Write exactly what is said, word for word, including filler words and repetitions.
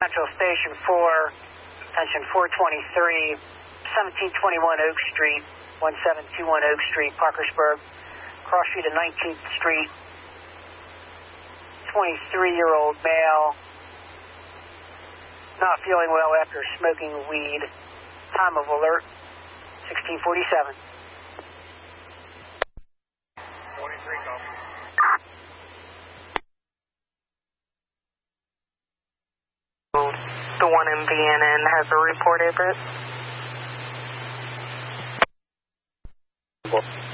Central Station four, attention four twenty-three, seventeen twenty-one Oak Street, one seven two one Oak Street, Parkersburg. Cross street of nineteenth Street, twenty-three-year-old male, not feeling well after smoking weed. Time of alert, sixteen forty-seven. twenty-three, copy. The one in V N N has a report, is it?